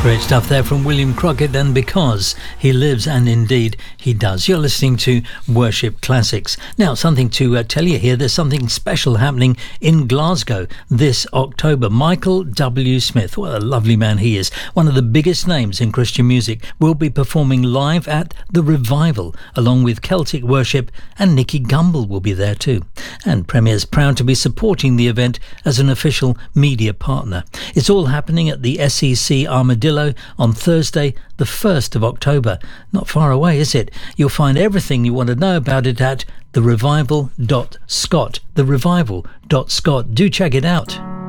Great stuff there from William Crockett, and Because He Lives, and indeed He does. You're listening to Worship Classics. Now, something to tell you here. There's something special happening in Glasgow this October. Michael W. Smith, what a lovely man he is, one of the biggest names in Christian music, will be performing live at The Revival, along with Celtic Worship, and Nicky Gumbel will be there too. And Premier's proud to be supporting the event as an official media partner. It's all happening at the SEC Armadillo on Thursday, the 1st of October. Not far away, is it? You'll find everything you want to know about it at therevival.scot. therevival.scot. Do check it out.